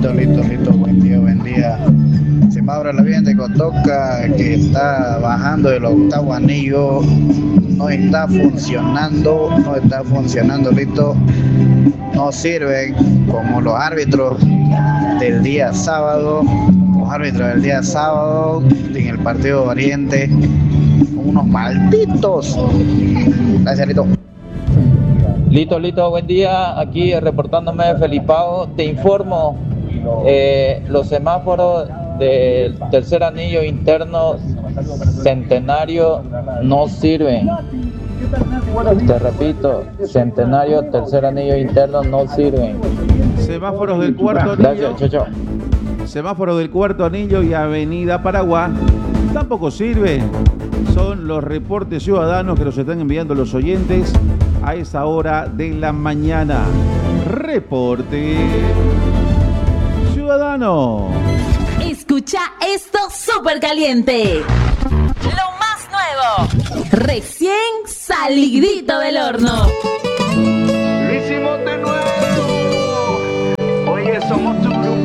Listo, buen día. Semáforo la bien de Cotoca que está bajando el octavo anillo, no está funcionando, listo. No sirven como los árbitros del día sábado, en el partido de Oriente, unos malditos. Gracias, Lito. Listo, buen día. Aquí reportándome de Felipao. Te informo, los semáforos del tercer anillo interno Centenario no sirven. Te repito, Centenario, tercer anillo interno no sirven. Semáforos del cuarto anillo. Gracias, chao. Semáforo del cuarto anillo y Avenida Paraguay tampoco sirve. Son los reportes ciudadanos que nos están enviando los oyentes a esa hora de la mañana. Reporte ciudadano. Escucha esto súper caliente. Lo más nuevo, recién salidito del horno.